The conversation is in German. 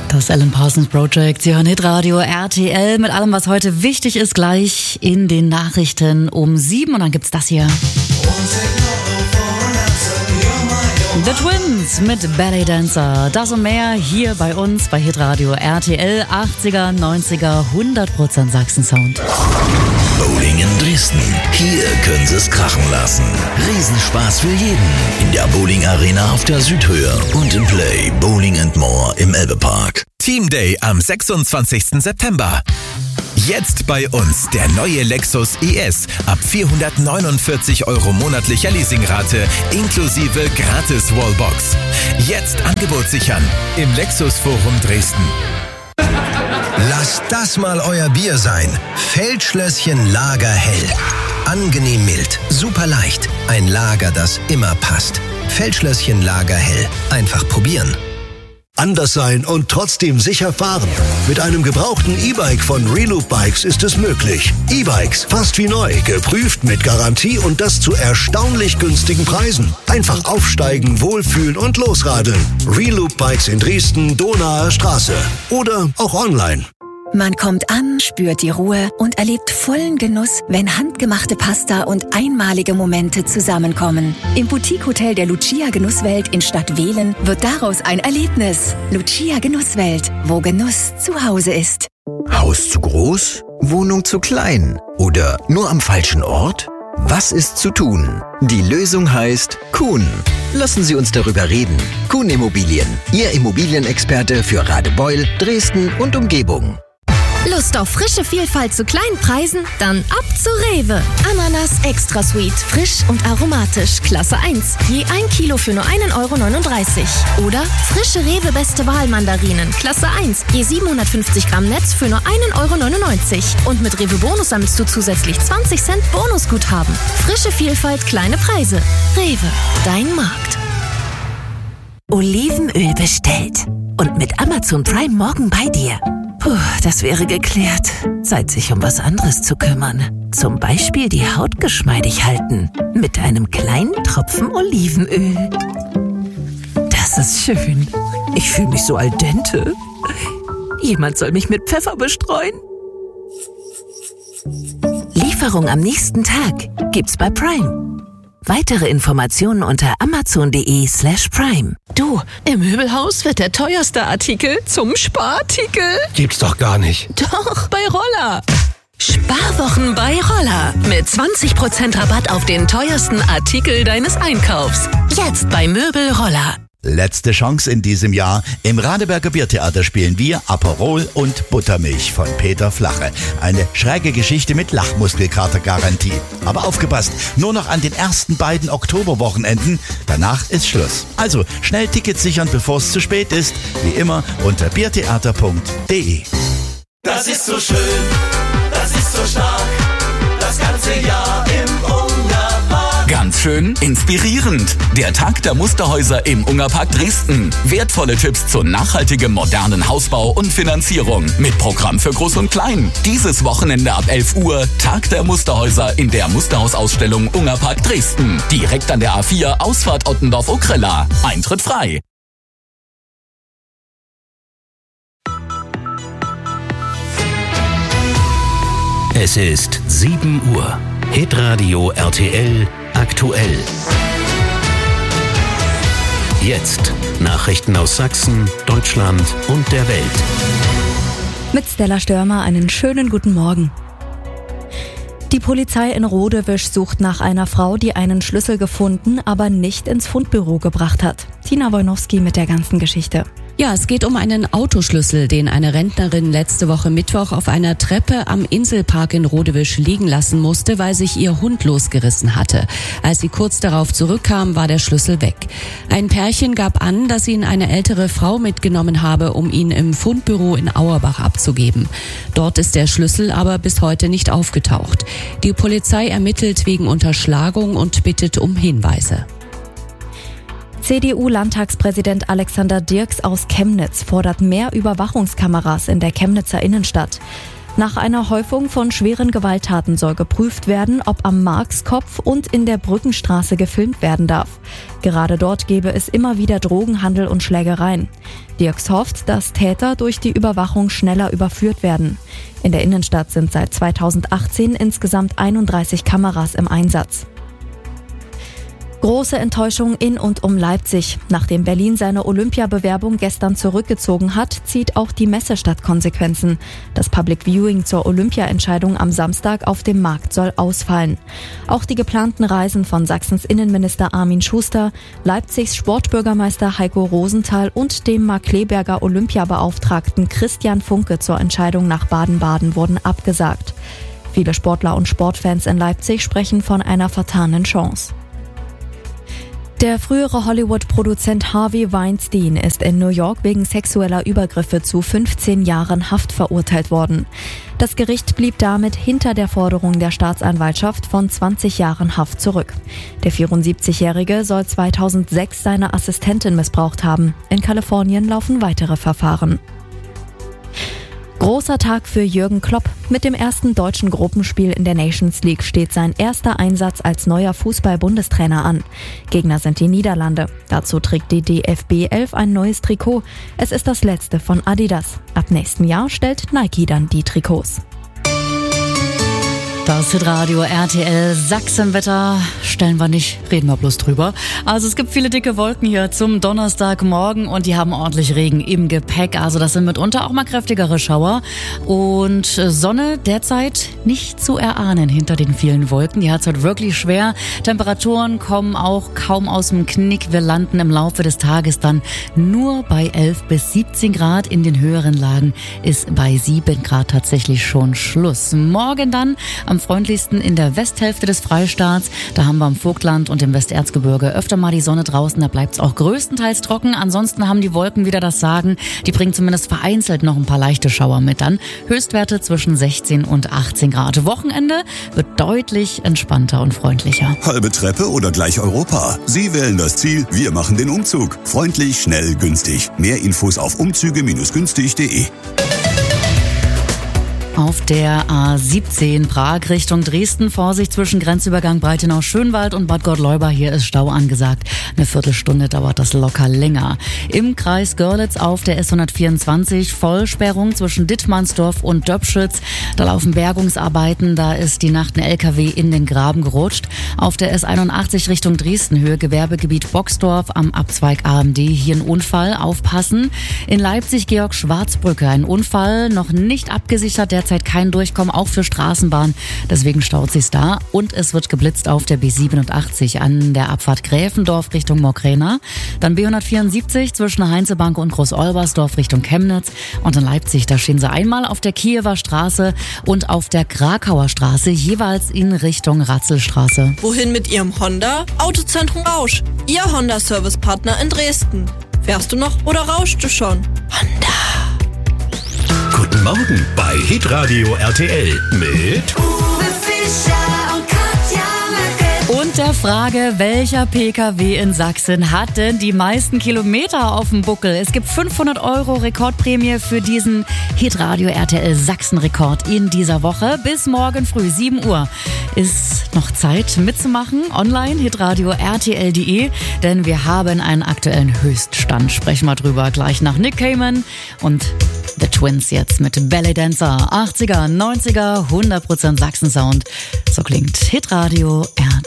Das Alan Parsons Project, Sie hören Hitradio RTL mit allem, was heute wichtig ist, gleich in den Nachrichten um 7 und dann gibt's das hier. The Twins mit Ballet Dancer. Das und mehr hier bei uns bei Hitradio RTL. 80er, 90er, 100% Sachsen-Sound. Bowling in Dresden. Hier können Sie es krachen lassen. Riesenspaß für jeden. In der Bowling Arena auf der Südhöhe und im Play Bowling & More im Elbe-Park. Team Day am 26. September. Jetzt bei uns der neue Lexus ES ab 449 € monatlicher Leasingrate inklusive gratis Wallbox. Jetzt Angebot sichern im Lexus Forum Dresden. Lasst das mal euer Bier sein. Feldschlösschen Lager Hell. Angenehm mild, super leicht. Ein Lager, das immer passt. Feldschlösschen Lager Hell. Einfach probieren. Anders sein und trotzdem sicher fahren. Mit einem gebrauchten E-Bike von Reloop Bikes ist es möglich. E-Bikes, fast wie neu, geprüft mit Garantie und das zu erstaunlich günstigen Preisen. Einfach aufsteigen, wohlfühlen und losradeln. Reloop Bikes in Dresden, Donaer Straße. Oder auch online. Man kommt an, spürt die Ruhe und erlebt vollen Genuss, wenn handgemachte Pasta und einmalige Momente zusammenkommen. Im Boutique-Hotel der Lucia Genusswelt in Stadtwehlen wird daraus ein Erlebnis. Lucia Genusswelt, wo Genuss zu Hause ist. Haus zu groß? Wohnung zu klein? Oder nur am falschen Ort? Was ist zu tun? Die Lösung heißt Kuhn. Lassen Sie uns darüber reden. Kuhn Immobilien, Ihr Immobilienexperte für Radebeul, Dresden und Umgebung. Lust auf frische Vielfalt zu kleinen Preisen? Dann ab zu Rewe. Ananas Extra Sweet, frisch und aromatisch, Klasse 1. Je 1 Kilo für nur 1,39 €. Oder frische Rewe Beste Wahl Mandarinen, Klasse 1. Je 750 Gramm Netz für nur 1,99 €. Und mit Rewe Bonus sammelst du zusätzlich 20 Cent Bonusguthaben. Frische Vielfalt, kleine Preise. Rewe, dein Markt. Olivenöl bestellt. Und mit Amazon Prime morgen bei dir. Puh, das wäre geklärt. Zeit, sich um was anderes zu kümmern. Zum Beispiel die Haut geschmeidig halten. Mit einem kleinen Tropfen Olivenöl. Das ist schön. Ich fühle mich so al dente. Jemand soll mich mit Pfeffer bestreuen. Lieferung am nächsten Tag gibt's bei Prime. Weitere Informationen unter amazon.de/prime. Du, im Möbelhaus wird der teuerste Artikel zum Sparartikel. Gibt's doch gar nicht. Doch, bei Roller. Sparwochen bei Roller. Mit 20% Rabatt auf den teuersten Artikel deines Einkaufs. Jetzt bei Möbel Roller. Letzte Chance in diesem Jahr. Im Radeberger Biertheater spielen wir Aperol und Buttermilch von Peter Flache. Eine schräge Geschichte mit Lachmuskelkater-Garantie. Aber aufgepasst, nur noch an den ersten beiden Oktoberwochenenden. Danach ist Schluss. Also schnell Tickets sichern, bevor es zu spät ist. Wie immer unter biertheater.de. Das ist so schön, das ist so stark. Das ganze Jahr im Ungarpark. Ganz schön inspirierend. Der Tag der Musterhäuser im Ungarpark Dresden. Wertvolle Tipps zu nachhaltigem modernen Hausbau und Finanzierung. Mit Programm für Groß und Klein. Dieses Wochenende ab 11 Uhr Tag der Musterhäuser in der Musterhausausstellung Ungarpark Dresden. Direkt an der A4 Ausfahrt Ottendorf-Okrella. Eintritt frei. Es ist 7 Uhr. Hitradio RTL aktuell. Jetzt Nachrichten aus Sachsen, Deutschland und der Welt. Mit Stella Störmer einen schönen guten Morgen. Die Polizei in Rodewisch sucht nach einer Frau, die einen Schlüssel gefunden, aber nicht ins Fundbüro gebracht hat. Tina Wojnowski mit der ganzen Geschichte. Ja, es geht um einen Autoschlüssel, den eine Rentnerin letzte Woche Mittwoch auf einer Treppe am Inselpark in Rodewisch liegen lassen musste, weil sich ihr Hund losgerissen hatte. Als sie kurz darauf zurückkam, war der Schlüssel weg. Ein Pärchen gab an, dass ihn eine ältere Frau mitgenommen habe, um ihn im Fundbüro in Auerbach abzugeben. Dort ist der Schlüssel aber bis heute nicht aufgetaucht. Die Polizei ermittelt wegen Unterschlagung und bittet um Hinweise. CDU-Landtagspräsident Alexander Dirks aus Chemnitz fordert mehr Überwachungskameras in der Chemnitzer Innenstadt. Nach einer Häufung von schweren Gewalttaten soll geprüft werden, ob am Marxkopf und in der Brückenstraße gefilmt werden darf. Gerade dort gebe es immer wieder Drogenhandel und Schlägereien. Dirks hofft, dass Täter durch die Überwachung schneller überführt werden. In der Innenstadt sind seit 2018 insgesamt 31 Kameras im Einsatz. Große Enttäuschung in und um Leipzig. Nachdem Berlin seine Olympiabewerbung gestern zurückgezogen hat, zieht auch die Messestadt Konsequenzen. Das Public Viewing zur Olympiaentscheidung am Samstag auf dem Markt soll ausfallen. Auch die geplanten Reisen von Sachsens Innenminister Armin Schuster, Leipzigs Sportbürgermeister Heiko Rosenthal und dem Markkleeberger Olympiabeauftragten Christian Funke zur Entscheidung nach Baden-Baden wurden abgesagt. Viele Sportler und Sportfans in Leipzig sprechen von einer vertanen Chance. Der frühere Hollywood-Produzent Harvey Weinstein ist in New York wegen sexueller Übergriffe zu 15 Jahren Haft verurteilt worden. Das Gericht blieb damit hinter der Forderung der Staatsanwaltschaft von 20 Jahren Haft zurück. Der 74-Jährige soll 2006 seine Assistentin missbraucht haben. In Kalifornien laufen weitere Verfahren. Großer Tag für Jürgen Klopp. Mit dem ersten deutschen Gruppenspiel in der Nations League steht sein erster Einsatz als neuer Fußball-Bundestrainer an. Gegner sind die Niederlande. Dazu trägt die DFB 11 ein neues Trikot. Es ist das letzte von Adidas. Ab nächstem Jahr stellt Nike dann die Trikots. Das Hitradio RTL Sachsenwetter stellen wir nicht, reden wir bloß drüber. Also es gibt viele dicke Wolken hier zum Donnerstagmorgen und die haben ordentlich Regen im Gepäck. Also das sind mitunter auch mal kräftigere Schauer. Und Sonne derzeit nicht zu erahnen hinter den vielen Wolken. Die hat es heute wirklich schwer. Temperaturen kommen auch kaum aus dem Knick. Wir landen im Laufe des Tages dann nur bei 11 bis 17 Grad. In den höheren Lagen ist bei 7 Grad tatsächlich schon Schluss. Morgen dann am freundlichsten in der Westhälfte des Freistaats. Da haben wir im Vogtland und im Westerzgebirge öfter mal die Sonne draußen. Da bleibt es auch größtenteils trocken. Ansonsten haben die Wolken wieder das Sagen. Die bringen zumindest vereinzelt noch ein paar leichte Schauer mit an. Höchstwerte zwischen 16 und 18 Grad. Wochenende wird deutlich entspannter und freundlicher. Halbe Treppe oder gleich Europa? Sie wählen das Ziel, wir machen den Umzug. Freundlich, schnell, günstig. Mehr Infos auf umzüge-günstig.de. Auf der A17 Prag Richtung Dresden. Vorsicht zwischen Grenzübergang Breitenau-Schönwald und Bad Gottleuba. Hier ist Stau angesagt. Eine Viertelstunde dauert das locker länger. Im Kreis Görlitz auf der S124 Vollsperrung zwischen Dittmannsdorf und Döpschütz. Da laufen Bergungsarbeiten. Da ist die Nacht ein LKW in den Graben gerutscht. Auf der S81 Richtung Dresden Höhe Gewerbegebiet Boxdorf am Abzweig AMD. Hier ein Unfall. Aufpassen. In Leipzig Georg-Schwarzbrücke. Ein Unfall noch nicht abgesichert. Derzeit kein Durchkommen, auch für Straßenbahn. Deswegen staut sich's da. Und es wird geblitzt auf der B87 an der Abfahrt Gräfendorf Richtung Mokrena. Dann B174 zwischen Heinzebank und Groß-Olbersdorf Richtung Chemnitz. Und in Leipzig, da stehen sie einmal auf der Kiewer Straße und auf der Krakauer Straße, jeweils in Richtung Ratzelstraße. Wohin mit Ihrem Honda? Autozentrum Rausch. Ihr Honda-Service-Partner in Dresden. Fährst du noch oder rauschst du schon? Honda. Guten Morgen bei Hitradio RTL mit Uwe Fischer und Katja Merkel. Und der Frage, welcher PKW in Sachsen hat denn die meisten Kilometer auf dem Buckel? Es gibt 500 € Rekordprämie für diesen Hitradio RTL Sachsen-Rekord in dieser Woche. Bis morgen früh, 7 Uhr, ist noch Zeit mitzumachen. Online, hitradio RTL.de, denn wir haben einen aktuellen Höchststand. Sprechen wir drüber gleich nach Nick Cayman und The Twins jetzt mit Ballet Dancer. 80er, 90er, 100% Sachsen-Sound. So klingt Hitradio RTL.